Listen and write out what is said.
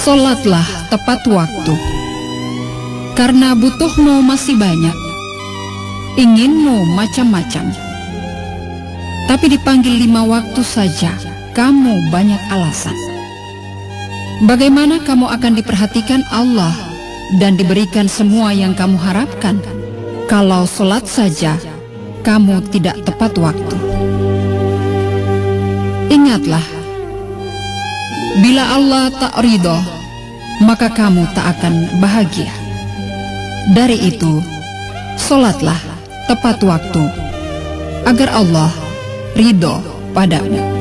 Sholatlah tepat waktu, karena butuhmu masih banyak, inginmu macam-macam. Tapi dipanggil 5 waktu saja, kamu banyak alasan. Bagaimana kamu akan diperhatikan Allah dan diberikan semua yang kamu harapkan, kalau sholat saja kamu tidak tepat waktu? Ingatlah, bila Allah tak ridho, maka kamu tak akan bahagia. Dari itu, sholatlah tepat waktu, agar Allah ridho padamu.